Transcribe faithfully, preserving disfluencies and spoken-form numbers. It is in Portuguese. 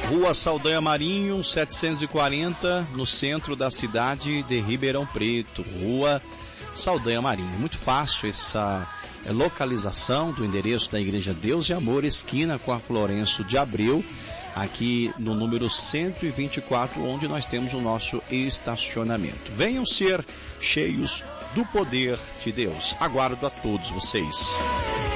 Rua Saldanha Marinho, setecentos e quarenta, no centro da cidade de Ribeirão Preto. Rua Saldanha Marinho. Muito fácil essa localização do endereço da Igreja Deus e Amor, esquina com a Florencio de Abreu, aqui no número cento e vinte e quatro, onde nós temos o nosso estacionamento. Venham ser cheios do poder de Deus. Aguardo a todos vocês.